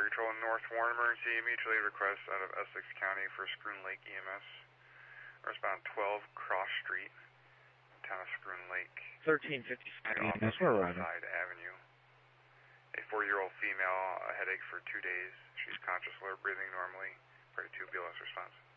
Fire Control, North Warren Emergency, mutual aid request out of Essex County for Scroon Lake EMS. Respond 12 Cross Street, town of Scroon Lake. 1355 EMS, we're arriving. Side Avenue. A 4-year-old female, a headache for 2 days. She's conscious, alert, breathing normally. Priority 2 BLS response.